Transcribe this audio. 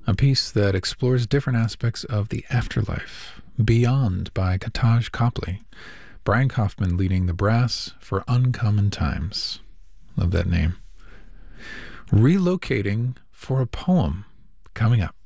a piece that explores different aspects of the afterlife. Beyond by Kataj Copley. Brian Kaufman leading the brass for Uncommon Times. Love that name. Relocating for a Poem, coming up.